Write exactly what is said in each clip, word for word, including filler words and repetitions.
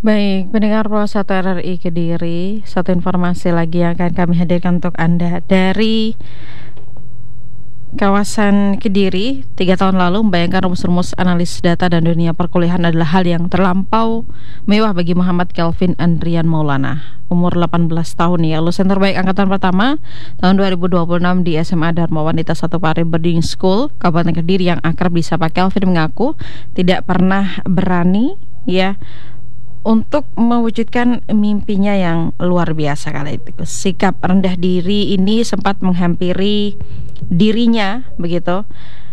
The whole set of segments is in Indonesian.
Baik, pendengar Pro satu R R I Kediri, satu informasi lagi yang akan kami hadirkan untuk Anda dari kawasan Kediri. Tiga tahun lalu membayangkan rumus-rumus analis data dan dunia perkuliahan adalah hal yang terlampau mewah bagi Muhammad Kelvin Andrian Maulana, umur delapan belas tahun ya, lulusan terbaik angkatan pertama tahun dua ribu dua puluh enam di S M A Dharma Wanita Satu Pari Boarding School, Kabupaten Kediri, yang akrab disapa Kelvin, mengaku tidak pernah berani ya untuk mewujudkan mimpinya yang luar biasa kala itu. Sikap rendah diri ini sempat menghampiri dirinya begitu.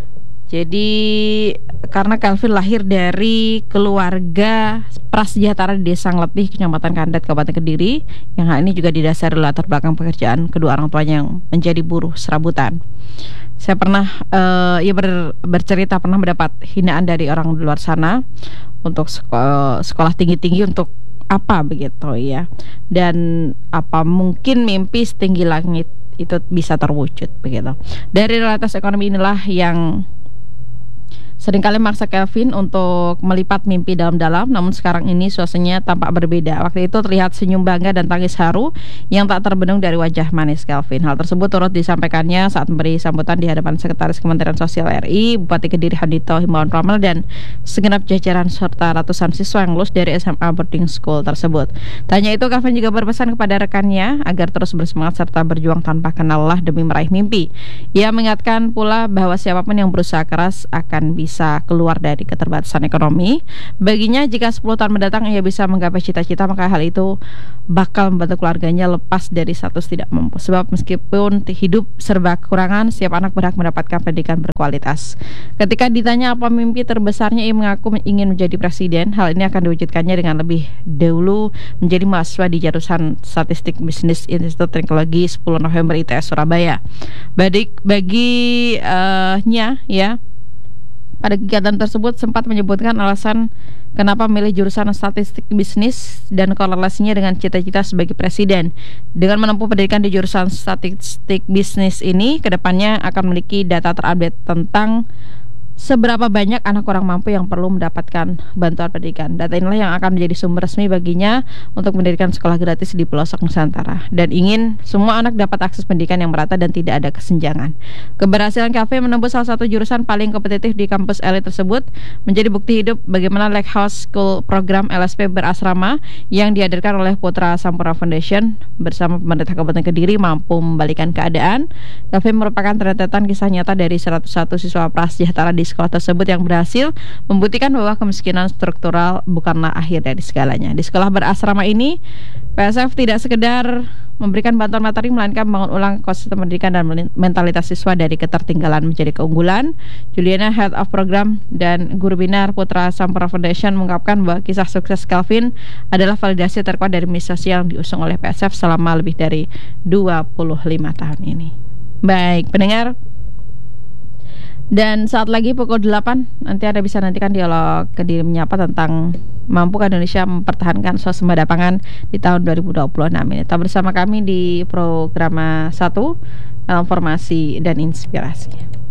Jadi karena Kelvin lahir dari keluarga prasejahtera di Desa Ngletih, Kecamatan Kandat, Kabupaten Kediri, yang hal ini juga didasari latar belakang pekerjaan kedua orang tuanya yang menjadi buruh serabutan. Saya pernah uh, ya ber, bercerita pernah mendapat hinaan dari orang di luar sana untuk sekolah, sekolah tinggi-tinggi untuk apa begitu ya, dan apa mungkin mimpi setinggi langit itu bisa terwujud begitu. Dari realitas ekonomi inilah yang seringkali memaksa Kelvin untuk melipat mimpi dalam-dalam, namun sekarang ini suasananya tampak berbeda. Waktu itu terlihat senyum bangga dan tangis haru yang tak terbendung dari wajah manis Kelvin. Hal tersebut turut disampaikannya saat memberi sambutan di hadapan Sekretaris Kementerian Sosial R I, Bupati Kediri Handito Himawan Pramana, dan segenap jajaran serta ratusan siswa yang lulus dari S M A boarding school tersebut. Tanya itu, Kelvin juga berpesan kepada rekannya agar terus bersemangat serta berjuang tanpa kenal lelah demi meraih mimpi. Ia mengingatkan pula bahwa siapapun yang berusaha keras akan bisa bisa keluar dari keterbatasan ekonomi. Baginya, jika sepuluh tahun mendatang ia bisa menggapai cita-cita, maka hal itu bakal membantu keluarganya lepas dari status tidak mampu. Sebab meskipun hidup serba kekurangan, setiap anak berhak mendapatkan pendidikan berkualitas. Ketika ditanya apa mimpi terbesarnya, ia mengaku ingin menjadi presiden. Hal ini akan diwujudkannya dengan lebih dahulu menjadi mahasiswa di jurusan Statistik Bisnis Institut Teknologi sepuluh November I T S Surabaya. Bagi baginya uh, ya pada kegiatan tersebut sempat menyebutkan alasan kenapa memilih jurusan statistik bisnis dan korelasinya dengan cita-cita sebagai presiden. Dengan menempuh pendidikan di jurusan statistik bisnis ini, kedepannya akan memiliki data terupdate tentang seberapa banyak anak kurang mampu yang perlu mendapatkan bantuan pendidikan. Data inilah yang akan menjadi sumber resmi baginya untuk mendirikan sekolah gratis di pelosok Nusantara, dan ingin semua anak dapat akses pendidikan yang merata dan tidak ada kesenjangan. Keberhasilan Kelvin menembus salah satu jurusan paling kompetitif di kampus elit tersebut menjadi bukti hidup bagaimana Lighthouse School program L S P berasrama yang dihadirkan oleh Putra Sampurna Foundation bersama pemerintah Kabupaten Kediri mampu membalikan keadaan. Kelvin merupakan rentetan kisah nyata dari seratus satu siswa prasejahtera di sekolah tersebut yang berhasil membuktikan bahwa kemiskinan struktural bukanlah akhir dari segalanya. Di sekolah berasrama ini, P S F tidak sekedar memberikan bantuan materi, melainkan membangun ulang ekosistem pendidikan dan mentalitas siswa dari ketertinggalan menjadi keunggulan. Juliana, Head of Program dan Guru Binar Putra Sampurna Foundation, mengungkapkan bahwa kisah sukses Kelvin adalah validasi terkuat dari misi sosial yang diusung oleh P S F selama lebih dari dua puluh lima tahun ini. Baik, pendengar, dan saat lagi pukul delapan nanti Anda bisa nantikan dialog Kediri Menyapa tentang mampukah Indonesia mempertahankan swasembada pangan di tahun dua ribu dua puluh enam ini. Tetap bersama kami di program satu, informasi dan inspirasi.